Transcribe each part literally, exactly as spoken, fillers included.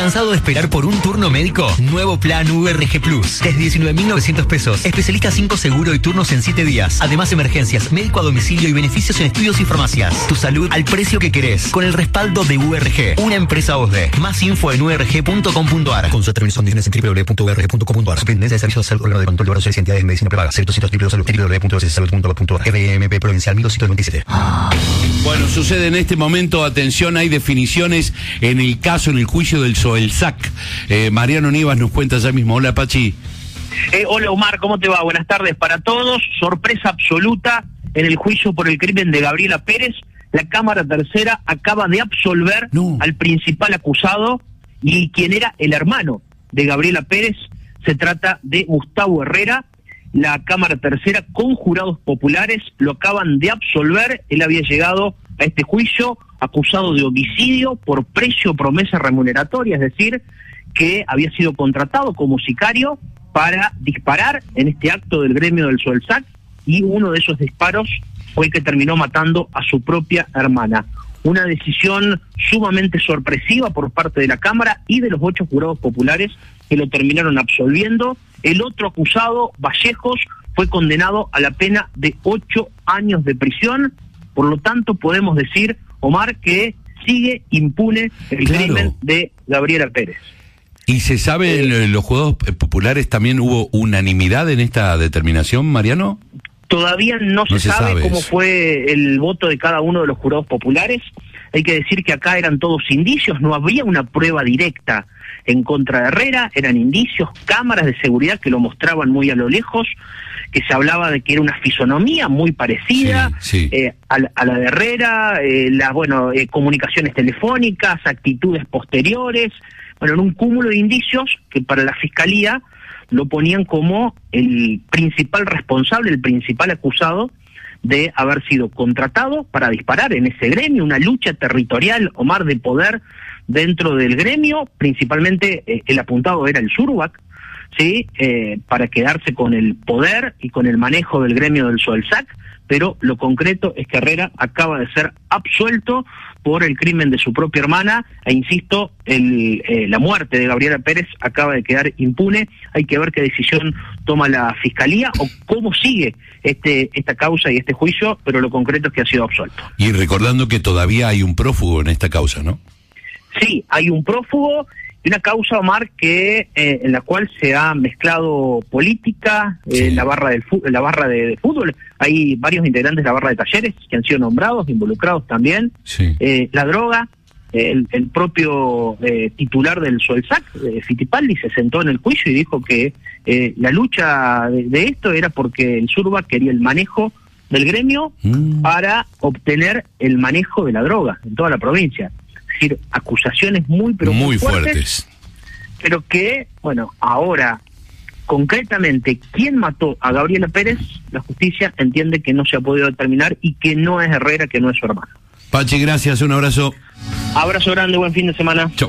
¿Cansado de esperar por un turno médico? Nuevo plan U R G Plus. Desde diecinueve mil novecientos pesos. Especialista cinco seguro y turnos en siete días. Además, emergencias, médico a domicilio y beneficios en estudios y farmacias. Tu salud al precio que querés. Con el respaldo de U R G. Una empresa O S D E. Más info en u r g punto com punto a r. Consulta términos y condiciones en w w w punto u r g punto com punto a r. Superintendencia de Servicios de Salud, órgano de control de valores y entidades de medicina prepaga. cero doscientos w w w punto salud punto gov punto a r. R M P Provincial mil doscientos noventa y siete. Bueno, sucede en este momento, atención, hay definiciones en el caso, en el juicio del Soelsac. Eh, Mariano Nivas nos cuenta ya mismo. Hola, Pachi. Eh, hola, Omar, ¿cómo te va? Buenas tardes para todos. Sorpresa absoluta en el juicio por el crimen de Gabriela Pérez. La Cámara Tercera acaba de absolver no. al principal acusado y quien era el hermano de Gabriela Pérez. Se trata de Gustavo Herrera. La Cámara Tercera, con jurados populares, lo acaban de absolver. Él había llegado a este juicio acusado de homicidio por precio promesa remuneratoria, es decir, que había sido contratado como sicario para disparar en este acto del gremio del Soelsac, y uno de esos disparos fue el que terminó matando a su propia hermana. Una decisión sumamente sorpresiva por parte de la Cámara y de los ocho jurados populares que lo terminaron absolviendo. El otro acusado, Vallejos, fue condenado a la pena de ocho años de prisión. Por lo tanto, podemos decir, Omar, que sigue impune el claro. crimen de Gabriela Pérez. ¿Y se sabe, en eh, los jurados populares también hubo unanimidad en esta determinación, Mariano? Todavía no, no se, se sabe, sabe cómo eso. fue el voto de cada uno de los jurados populares. Hay que decir que acá eran todos indicios, no habría una prueba directa en contra de Herrera, eran indicios, cámaras de seguridad que lo mostraban muy a lo lejos, que se hablaba de que era una fisonomía muy parecida sí, sí. Eh, a, a la de Herrera, eh, las bueno, eh, comunicaciones telefónicas, actitudes posteriores, bueno, en un cúmulo de indicios que para la Fiscalía lo ponían como el principal responsable, el principal acusado de haber sido contratado para disparar en ese gremio, una lucha territorial, Omar, de poder dentro del gremio. Principalmente eh, el apuntado era el Surbac, ¿sí? Eh, para quedarse con el poder y con el manejo del gremio del Soelsac, pero lo concreto es que Herrera acaba de ser absuelto por el crimen de su propia hermana, e insisto, el, eh, la muerte de Gabriela Pérez acaba de quedar impune. Hay que ver qué decisión toma la Fiscalía o cómo sigue este esta causa y este juicio, pero lo concreto es que ha sido absuelto. Y recordando que todavía hay un prófugo en esta causa, ¿no? Sí, hay un prófugo y una causa, Omar, que eh, en la cual se ha mezclado política, eh, sí. la barra del la barra de, de fútbol. Hay varios integrantes de la barra de Talleres que han sido nombrados, involucrados también. Sí. Eh, la droga, eh, el, el propio eh, titular del Soelsac, eh, Fittipaldi, se sentó en el juicio y dijo que eh, la lucha de, de esto era porque el Surbac quería el manejo del gremio mm. para obtener el manejo de la droga en toda la provincia. Es decir, acusaciones muy, pero muy, muy fuertes, fuertes, pero que, bueno, ahora, concretamente, ¿quién mató a Gabriela Pérez? La justicia entiende que no se ha podido determinar y que no es Herrera, que no es su hermano. Pachi, gracias, un abrazo. Abrazo grande, buen fin de semana. Chau.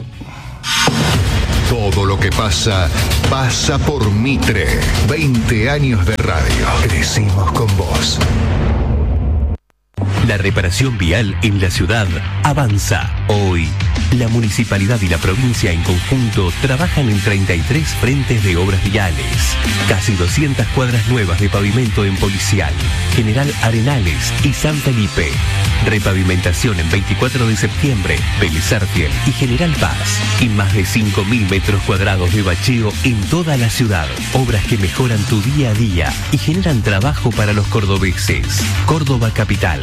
Todo lo que pasa, pasa por Mitre. veinte años de radio. Crecimos con vos. La reparación vial en la ciudad avanza. Hoy, la municipalidad y la provincia en conjunto trabajan en treinta y tres frentes de obras viales. Casi doscientas cuadras nuevas de pavimento en Policial, General Arenales y San Felipe. Repavimentación en veinticuatro de septiembre, Vélez Arfiel y General Paz. Y más de cinco mil metros cuadrados de bacheo en toda la ciudad. Obras que mejoran tu día a día y generan trabajo para los cordobeses. Córdoba Capital.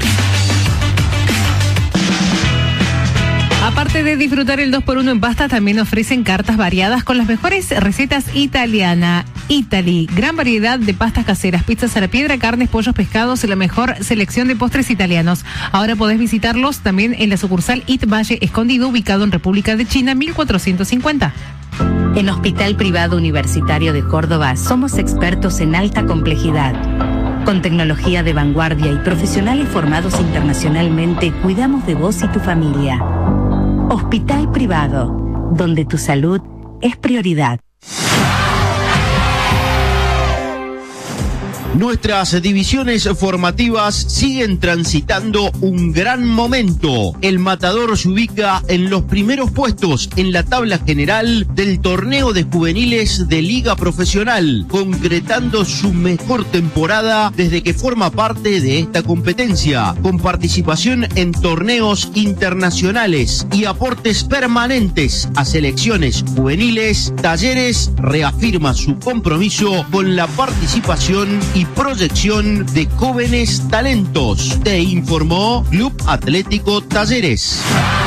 Aparte de disfrutar el dos por uno en pasta, también ofrecen cartas variadas con las mejores recetas italiana. Italy, gran variedad de pastas caseras, pizzas a la piedra, carnes, pollos, pescados, la mejor selección de postres italianos. Ahora podés visitarlos también en la sucursal It Valle Escondido, ubicado en República de China, mil cuatrocientos cincuenta. En Hospital Privado Universitario de Córdoba somos expertos en alta complejidad. Con tecnología de vanguardia y profesionales formados internacionalmente, cuidamos de vos y tu familia. Hospital Privado, donde tu salud es prioridad. Nuestras divisiones formativas siguen transitando un gran momento. El Matador se ubica en los primeros puestos en la tabla general del torneo de juveniles de Liga Profesional, concretando su mejor temporada desde que forma parte de esta competencia, con participación en torneos internacionales y aportes permanentes a selecciones juveniles. Talleres reafirma su compromiso con la participación y proyección de jóvenes talentos. Te informó Club Atlético Talleres.